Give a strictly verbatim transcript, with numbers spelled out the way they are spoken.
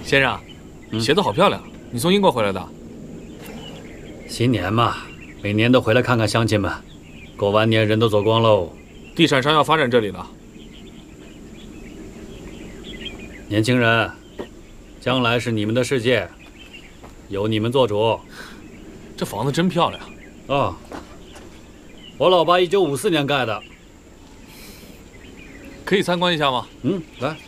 先生，鞋子好漂亮，你从英国回来的？ 新年嘛，每年都回来看看乡亲们。过完年人都走光喽。 地产商要发展这里了。 年轻人，将来是你们的世界，由你们做主。 这房子真漂亮。 啊，我老爸一九五四年盖的。 可以参观一下吗？ 嗯，来。